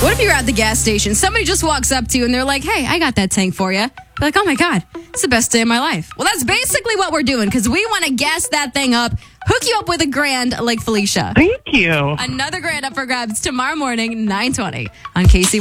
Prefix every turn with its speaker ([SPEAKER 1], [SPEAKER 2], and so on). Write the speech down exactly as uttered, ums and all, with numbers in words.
[SPEAKER 1] What if you're at the gas station, somebody just walks up to you and they're like, hey, I got that tank for you. You're like, oh my God, it's the best day of my life. Well, that's basically what we're doing because we want to gas that thing up, hook you up with a grand like Felicia.
[SPEAKER 2] Thank you.
[SPEAKER 1] Another grand up for grabs tomorrow morning, nine twenty on K C.